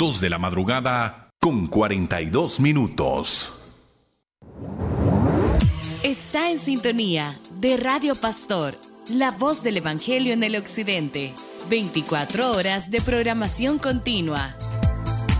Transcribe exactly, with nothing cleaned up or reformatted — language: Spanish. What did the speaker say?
dos de la madrugada con cuarenta y dos minutos. Está en sintonía de Radio Pastor, la voz del Evangelio en el Occidente. veinticuatro horas de programación continua.